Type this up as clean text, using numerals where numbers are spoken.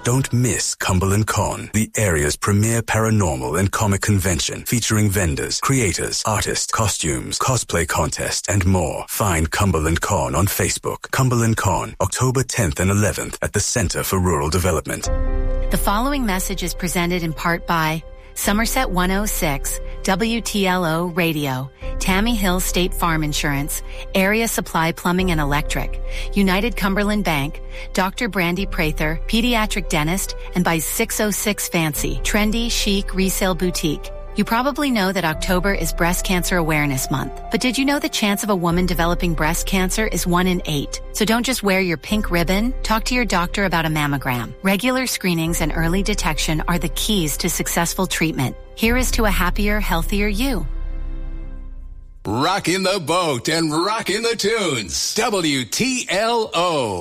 Don't miss Cumberland Con, the area's premier paranormal and comic convention featuring vendors, creators, artists, costumes, cosplay contest, and more. Find Cumberland Con on Facebook. Cumberland Con, October 10th and 11th at the Center for Rural Development. The following message is presented in part by Somerset 106, WTLO Radio, Tammy Hill State Farm Insurance, Area Supply Plumbing and Electric, United Cumberland Bank, Dr. Brandy Prather, Pediatric Dentist, and by 606 Fancy, trendy, chic resale boutique. You probably know that October is Breast Cancer Awareness Month, but did you know the chance of a woman developing breast cancer is 1 in 8? So don't just wear your pink ribbon. Talk to your doctor about a mammogram. Regular screenings and early detection are the keys to successful treatment. Here is to a happier, healthier you. Rockin' the boat and rockin' the tunes. WTLO.